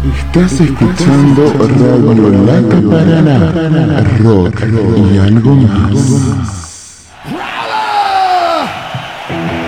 Estás escuchando Radio Lata Paraná, rock y algo más.